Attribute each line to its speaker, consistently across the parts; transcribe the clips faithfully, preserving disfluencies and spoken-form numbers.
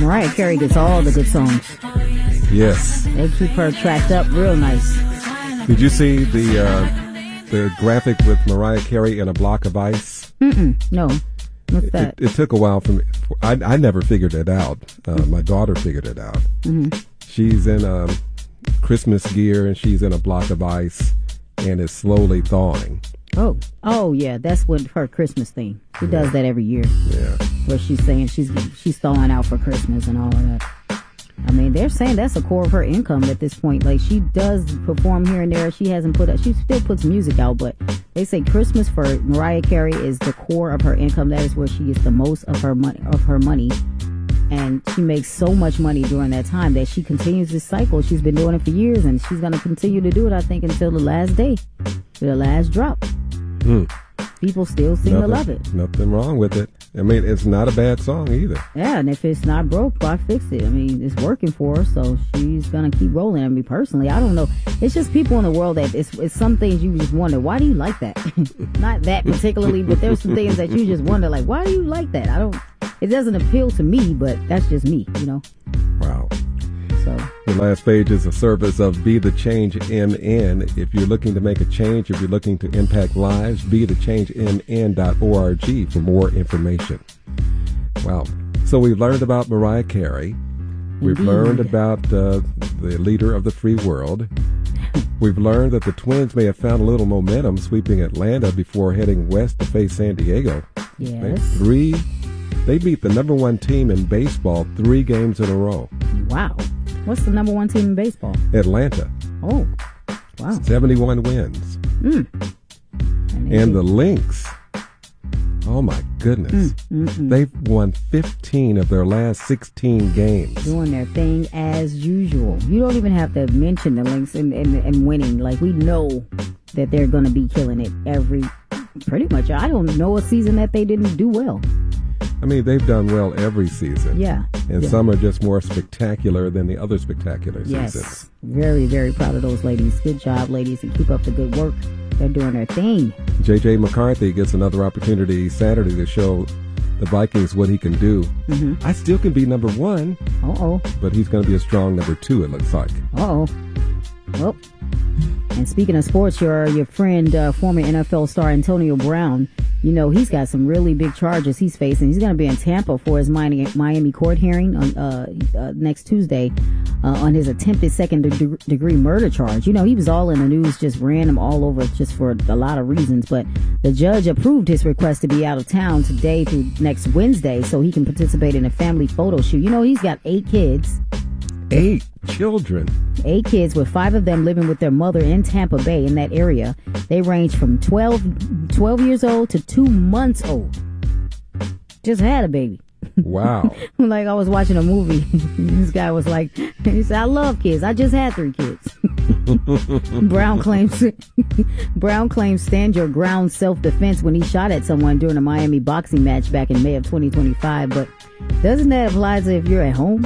Speaker 1: Mariah Carey gets all the good songs.
Speaker 2: Yes.
Speaker 1: They keep her tracked up real nice.
Speaker 2: Did you see the uh, the graphic with Mariah Carey in a block of ice?
Speaker 1: Mm-mm. No. What's that?
Speaker 2: It, it took a while for me. I, I never figured it out. Uh, my daughter figured it out.
Speaker 1: Mm-hmm.
Speaker 2: She's in um, Christmas gear, and she's in a block of ice, and it's slowly thawing.
Speaker 1: Oh, oh yeah, that's what her Christmas thing. She
Speaker 2: Yeah.
Speaker 1: does that every year.
Speaker 2: Yeah.
Speaker 1: Where she's saying she's she's thawing out for Christmas and all of that. I mean, they're saying that's the core of her income at this point. Like, she does perform here and there. She hasn't put, she still puts music out, but they say Christmas for Mariah Carey is the core of her income. That is where she gets the most of her money, of her money. And she makes so much money during that time that she continues this cycle. She's been doing it for years, and she's going to continue to do it, I think, until the last day, the last drop.
Speaker 2: Hmm.
Speaker 1: People still seem
Speaker 2: nothing,
Speaker 1: to love it.
Speaker 2: Nothing wrong with it. I mean, it's not a bad song either.
Speaker 1: Yeah, and if it's not broke, why fix it? I mean, it's working for her, so she's gonna keep rolling. I mean, personally, I don't know. It's just people in the world that it's, it's some things you just wonder, why do you like that? Not that particularly, but there's some things that you just wonder, like, why do you like that? I don't. It doesn't appeal to me, but that's just me, you know.
Speaker 2: Wow.
Speaker 1: So
Speaker 2: the last page is a service of Be the Change M N. If you're looking to make a change, if you're looking to impact lives, be the change m n dot org for more information. Wow. So we've learned about Mariah Carey. We've
Speaker 1: Indeed.
Speaker 2: learned about uh, the leader of the free world. We've learned that the Twins may have found a little momentum sweeping Atlanta before heading west to face San Diego.
Speaker 1: yes,
Speaker 2: Three, they beat the number one team in baseball three games in a row.
Speaker 1: wow. What's the number one team in baseball?
Speaker 2: Atlanta.
Speaker 1: Oh, wow.
Speaker 2: seventy-one wins.
Speaker 1: Mm. And,
Speaker 2: And the Lynx, oh my goodness,
Speaker 1: Mm, mm, mm.
Speaker 2: they've won fifteen of their last sixteen games.
Speaker 1: doing their thing as usual. You don't even have to mention the Lynx and, and, and winning. Like, we know that they're going to be killing it every, pretty much. I don't know a season that they didn't do well.
Speaker 2: I mean, they've done well every season.
Speaker 1: Yeah.
Speaker 2: And
Speaker 1: yeah.
Speaker 2: some are just more spectacular than the other spectacular
Speaker 1: Yes.
Speaker 2: seasons.
Speaker 1: Very, very proud of those ladies. Good job, ladies, and keep up the good work. They're doing their thing.
Speaker 2: J J McCarthy gets another opportunity Saturday to show the Vikings what he can do.
Speaker 1: Mm-hmm.
Speaker 2: I still can be number one,
Speaker 1: Uh-oh.
Speaker 2: but he's going to be a strong number two, it looks like.
Speaker 1: Uh-oh. Well, and speaking of sports, your your friend, uh, former N F L star Antonio Brown, you know, he's got some really big charges he's facing. He's going to be in Tampa for his Miami, Miami court hearing on uh, uh, next Tuesday uh, on his attempted second de- degree murder charge. You know, he was all in the news, just random all over, just for a lot of reasons. But the judge approved his request to be out of town today through next Wednesday so he can participate in a family photo shoot. You know, he's got eight kids.
Speaker 2: Eight children.
Speaker 1: Eight kids, with five of them living with their mother in Tampa Bay in that area. They range from twelve, twelve years old to two months old. Just had a baby.
Speaker 2: Wow.
Speaker 1: Like, I was watching a movie. This guy was like, he said, I love kids. I just had three kids. Brown claims Brown claims stand your ground self-defense when he shot at someone during a Miami boxing match back in May of twenty twenty-five. But doesn't that apply to if you're at home?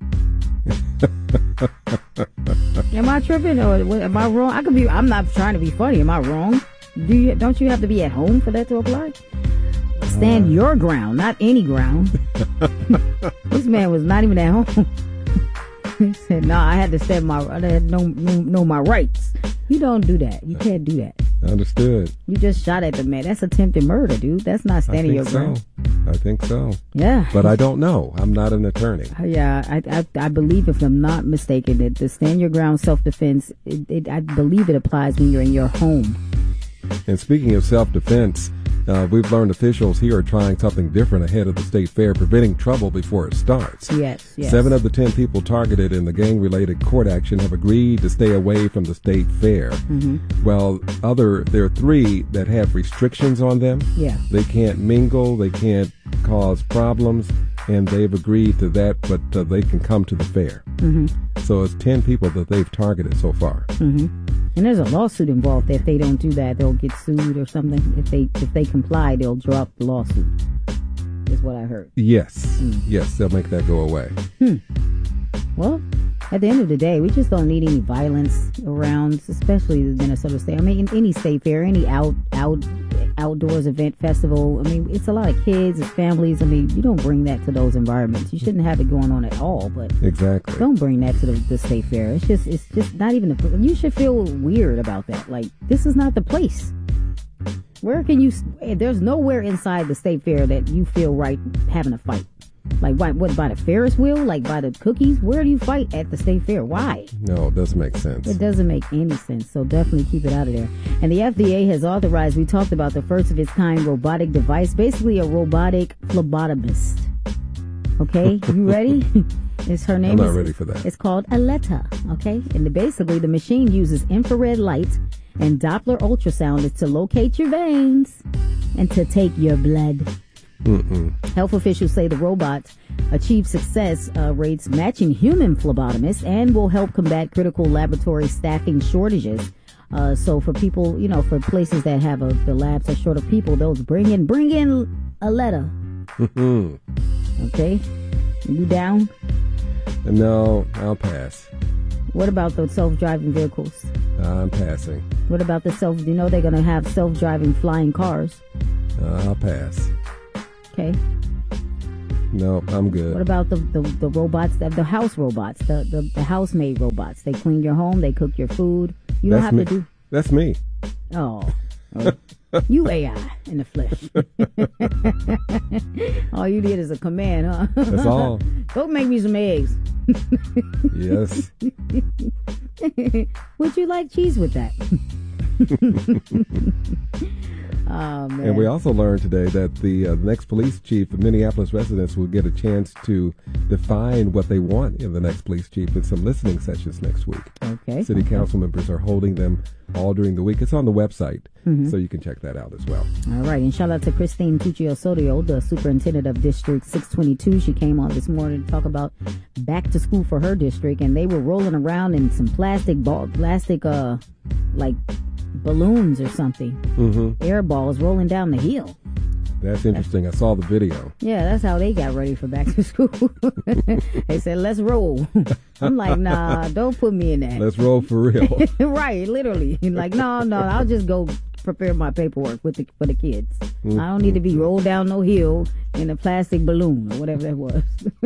Speaker 1: Am I tripping or am I wrong? I could be. I'm not trying to be funny. Am I wrong? Do you? Don't you have to be at home for that to apply? Stand uh, your ground, not any ground. This man was not even at home. He said, "No, I had to stand my. I had to know, know, know my rights." You don't do that. You can't do that.
Speaker 2: Understood.
Speaker 1: You just shot at the man. That's attempted murder, dude. That's not standing your ground.
Speaker 2: So. I think so.
Speaker 1: Yeah.
Speaker 2: But I don't know. I'm not an attorney.
Speaker 1: Yeah, I I, I believe, if I'm not mistaken, that the stand your ground self-defense, it, it, I believe it applies when you're in your home.
Speaker 2: And speaking of self-defense, uh, we've learned officials here are trying something different ahead of the state fair, preventing trouble before it starts.
Speaker 1: Yes, yes.
Speaker 2: Seven of the ten people targeted in the gang-related court action have agreed to stay away from the state fair.
Speaker 1: Mm-hmm.
Speaker 2: While other, there are three that have restrictions on them.
Speaker 1: Yeah.
Speaker 2: They can't mingle, they can't cause problems, and they've agreed to that, but uh, they can come to the fair.
Speaker 1: Mm-hmm.
Speaker 2: So it's ten people that they've targeted so far.
Speaker 1: Mm-hmm. And there's a lawsuit involved. If they don't do that, they'll get sued or something. If they if they comply, they'll drop the lawsuit, is what I heard.
Speaker 2: Yes.
Speaker 1: Mm.
Speaker 2: Yes, they'll make that go away.
Speaker 1: Hmm. Well, at the end of the day, we just don't need any violence around, especially the Minnesota State. I mean, in any state fair, any out out outdoors event, festival. I mean, it's a lot of kids, it's families. I mean, you don't bring that to those environments. You shouldn't have it going on at all. But
Speaker 2: exactly,
Speaker 1: don't bring that to the, the state fair. It's just it's just not even. A, you should feel weird about that. Like, this is not the place. Where can you? There's nowhere inside the state fair that you feel right having a fight. Like, why, what, by the Ferris wheel? Like, by the cookies? Where do you fight at the state fair? Why?
Speaker 2: No, it doesn't make sense.
Speaker 1: It doesn't make any sense, so definitely keep it out of there. And the F D A has authorized, we talked about the first of its kind robotic device, basically a robotic phlebotomist. Okay, you ready? It's her name.
Speaker 2: I'm not
Speaker 1: is,
Speaker 2: ready for that.
Speaker 1: It's called Aletta, okay? And the, basically, the machine uses infrared light and Doppler ultrasound to locate your veins and to take your blood.
Speaker 2: Mm-mm.
Speaker 1: Health officials say the robot achieved success uh, rates matching human phlebotomists and will help combat critical laboratory staffing shortages. Uh, so for people, you know, for places that have a, the labs are short of people, those bring in, bring in a letter.
Speaker 2: Mm-hmm.
Speaker 1: Okay, you down?
Speaker 2: No, I'll pass.
Speaker 1: What about the self-driving vehicles?
Speaker 2: I'm passing.
Speaker 1: What about the self? You know they're going to have self-driving flying cars.
Speaker 2: Uh, I'll pass.
Speaker 1: Okay.
Speaker 2: No, I'm good.
Speaker 1: What about the, the, the robots, the, the house robots, the, the, the housemaid robots? They clean your home, they cook your food. You
Speaker 2: That's
Speaker 1: don't have
Speaker 2: me.
Speaker 1: to do...
Speaker 2: That's me.
Speaker 1: Oh. oh. You A I in the flesh. All you did is a command, huh?
Speaker 2: That's all.
Speaker 1: Go make me some eggs.
Speaker 2: Yes.
Speaker 1: Would you like cheese with that? Oh, man.
Speaker 2: And we also learned today that the uh, next police chief, Minneapolis residents will get a chance to define what they want in the next police chief in some listening sessions next week.
Speaker 1: Okay.
Speaker 2: City
Speaker 1: okay.
Speaker 2: council members are holding them all during the week. It's on the website,
Speaker 1: mm-hmm.
Speaker 2: so you can check that out as well.
Speaker 1: All right. And shout out to Christine Tucci-Osorio, the superintendent of District six twenty-two. She came on this morning to talk about back to school for her district, and they were rolling around in some plastic ball, plastic, uh, like, balloons or something.
Speaker 2: Mm-hmm.
Speaker 1: Air balls rolling down the hill.
Speaker 2: That's interesting. I saw the video.
Speaker 1: Yeah, that's how they got ready for back to school. They said, let's roll. I'm like, nah, don't put me in that.
Speaker 2: Let's roll for real.
Speaker 1: Right, literally. Like, no, no, I'll just go prepare my paperwork with the, for the kids. Mm-hmm. I don't need to be rolled down no hill in a plastic balloon or whatever that was.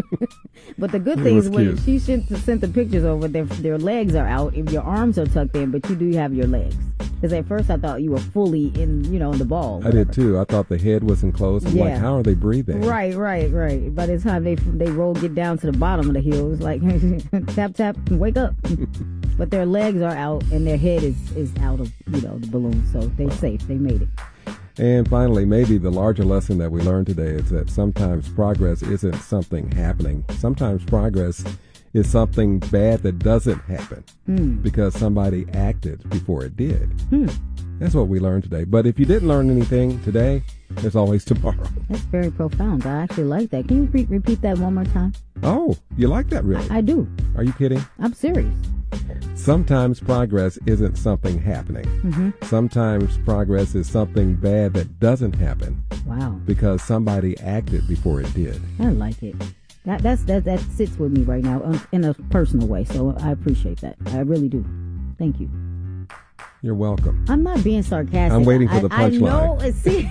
Speaker 1: But the good thing is when she sent, sent the pictures over, their, their legs are out. If your arms are tucked in, but you do have your legs. Because at first I thought you were fully in, you know, in the ball.
Speaker 2: I did too. I thought the head was enclosed. I'm
Speaker 1: yeah.
Speaker 2: like, how are they breathing?
Speaker 1: Right, right, right. By the time they they roll, get down to the bottom of the hill, it's like tap, tap, wake up. But their legs are out and their head is, is out of, you know, the balloon. So they're wow. safe. They made it.
Speaker 2: And finally, maybe the larger lesson that we learned today is that sometimes progress isn't something happening. Sometimes progress is something bad that doesn't happen mm. because somebody acted before it did.
Speaker 1: Hmm.
Speaker 2: That's what we learned today. But if you didn't learn anything today, there's always tomorrow.
Speaker 1: That's very profound. I actually like that. Can you re- repeat that one more time?
Speaker 2: Oh, you like that, really?
Speaker 1: I, I do.
Speaker 2: Are you kidding?
Speaker 1: I'm serious.
Speaker 2: Sometimes progress isn't something happening.
Speaker 1: Mm-hmm.
Speaker 2: Sometimes progress is something bad that doesn't happen.
Speaker 1: Wow.
Speaker 2: Because somebody acted before it did.
Speaker 1: I like it. That that's that that sits with me right now um, in a personal way. So I appreciate that. I really do. Thank you.
Speaker 2: You're welcome.
Speaker 1: I'm not being sarcastic.
Speaker 2: I'm waiting for the punchline.
Speaker 1: I know. See,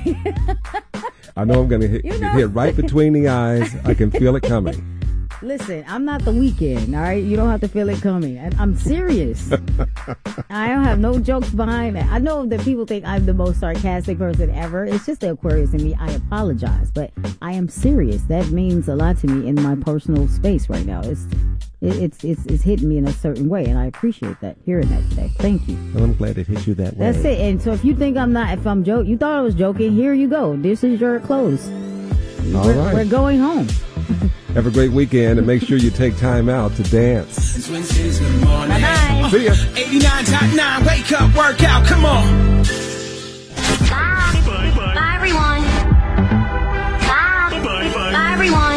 Speaker 2: I know I'm going to hit, you know? hit right between the eyes. I can feel it coming.
Speaker 1: Listen, I'm not The Weeknd, all right? You don't have to feel it coming. And I'm serious. I don't have no jokes behind that. I know that people think I'm the most sarcastic person ever. It's just the Aquarius in me. I apologize, but I am serious. That means a lot to me in my personal space right now. It's it, it's it's it's hitting me in a certain way, and I appreciate that, hearing that today. Thank you.
Speaker 2: Well, I'm glad it hit you that way.
Speaker 1: That's it. And so if you think I'm not, if I'm joking, you thought I was joking, here you go. This is your close.
Speaker 2: All
Speaker 1: we're,
Speaker 2: right.
Speaker 1: We're going home.
Speaker 2: Have a great weekend, and make sure you take time out to dance.
Speaker 1: Bye-bye.
Speaker 2: See ya.
Speaker 3: eighty-nine point nine, wake up, work out, come on.
Speaker 4: Bye. Bye, bye. Bye, everyone. Bye. Bye, bye. Bye, everyone.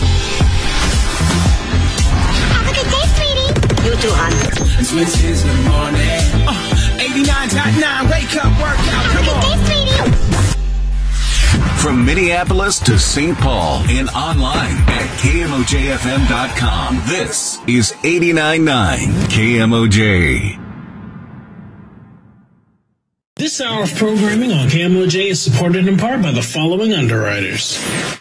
Speaker 4: Have a good day, sweetie. You too, hon.
Speaker 3: It's Wednesdays in the morning. Uh, eighty-nine point nine, wake up, work out, come on.
Speaker 4: Have a good day, sweetie.
Speaker 5: From Minneapolis to Saint Paul and online at K M O J F M dot com. This is eighty-nine point nine K M O J.
Speaker 6: This hour of programming on K M O J is supported in part by the following underwriters.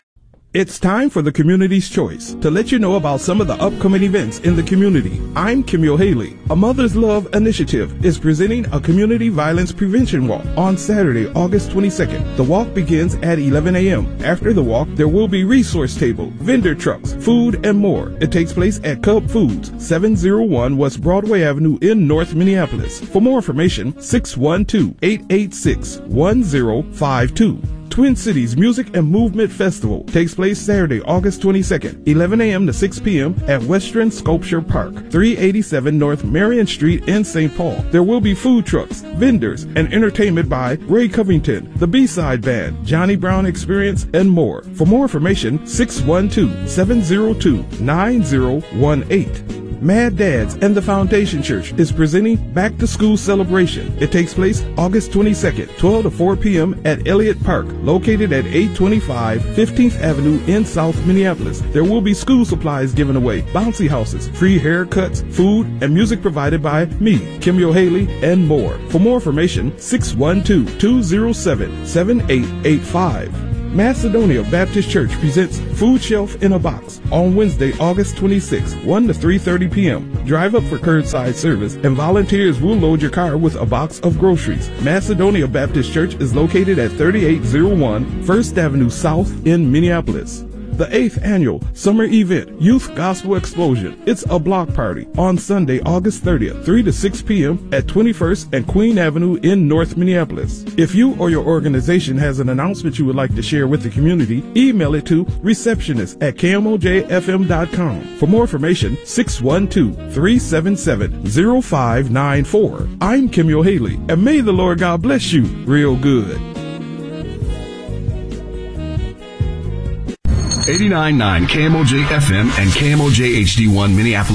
Speaker 7: It's time for the Community's Choice to let you know about some of the upcoming events in the community. I'm Kimyo Haley. A Mother's Love Initiative is presenting a community violence prevention walk on Saturday, August twenty-second. The walk begins at eleven a.m. After the walk, there will be resource table, vendor trucks, food, and more. It takes place at Cub Foods, seven oh one West Broadway Avenue in North Minneapolis. For more information, six one two, eight eight six, one zero five two. Twin Cities Music and Movement Festival takes place Saturday, August twenty-second, eleven a.m. to six p.m. at Western Sculpture Park, three eighty-seven North Marion Street in Saint Paul. There will be food trucks, vendors, and entertainment by Ray Covington, the B-Side Band, Johnny Brown Experience, and more. For more information, six one two, seven zero two, nine zero one eight. Mad Dads and the Foundation Church is presenting Back to School Celebration. It takes place August twenty-second, twelve to four p.m. at Elliott Park, located at eight twenty-five fifteenth Avenue in South Minneapolis. There will be school supplies given away, bouncy houses, free haircuts, food, and music provided by me, Kimyo Haley, and more. For more information, six one two, two zero seven, seven eight eight five. Macedonia Baptist Church presents Food Shelf in a Box on Wednesday, August twenty-sixth, one to three thirty p.m. Drive up for curbside service and volunteers will load your car with a box of groceries. Macedonia Baptist Church is located at thirty-eight oh one First Avenue South in Minneapolis. The eighth annual summer event, Youth Gospel Explosion. It's a block party on Sunday, August thirtieth, three to six p.m. at twenty-first and Queen Avenue in North Minneapolis. If you or your organization has an announcement you would like to share with the community, email it to receptionist at K M O J F M dot com. For more information, six one two, three seven seven, zero five nine four. I'm Kimyo Haley, and may the Lord God bless you real good.
Speaker 5: eighty-nine point nine K M O J F M and K M O J H D one Minneapolis.